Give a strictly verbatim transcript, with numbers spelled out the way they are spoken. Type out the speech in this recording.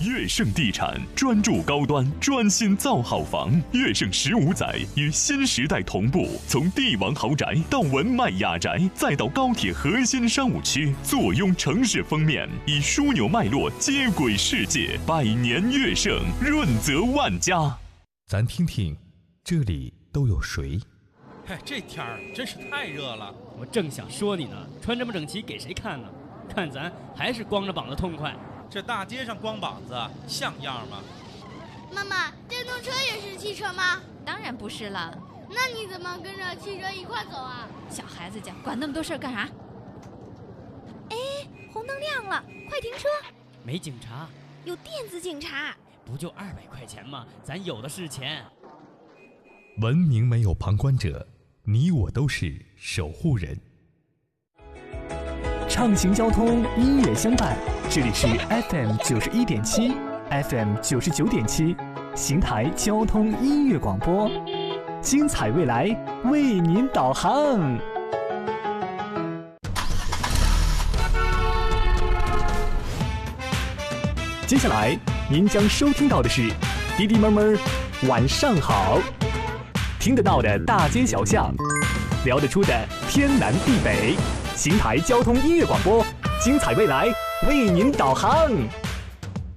悦盛地产专注高端，专心造好房。悦盛十五载与新时代同步，从帝王豪宅到文迈雅宅，再到高铁核心商务区，坐拥城市封面，以枢纽脉络接轨世界。百年悦盛，润泽万家。 咱听听，这里都有谁？ 哎，这天儿真是太热了。 我正想说你呢，穿这么整齐给谁看呢？看咱还是光着膀子痛快。 这大街上光膀子像样吗？ 妈妈，电动车也是汽车吗？ 当然不是了。 那你怎么跟着汽车一块走啊？ 小孩子家管那么多事儿干啥？哎，红灯亮了，快停车！ 没警察， 有电子警察。 不就二百块钱吗？咱有的是钱。 文明没有旁观者，你我都是守护人。 畅行交通，音乐相伴，这里是 F M 九十一点七 ，F M 九十九点七，邢台交通音乐广播，精彩未来为您导航。接下来您将收听到的是滴滴闷闷晚上好，听得到的大街小巷，聊得出的天南地北。邢台交通音乐广播，精彩未来为您导航。